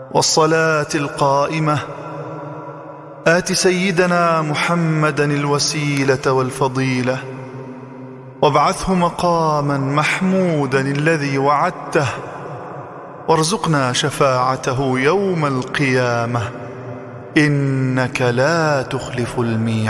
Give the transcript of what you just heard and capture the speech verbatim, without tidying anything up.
والصلاة القائمة آت سيدنا محمدا الوسيلة والفضيلة وابعثه مقاما محمودا الذي وعدته وارزقنا شفاعته يوم القيامة إنك لا تخلف الميعاد.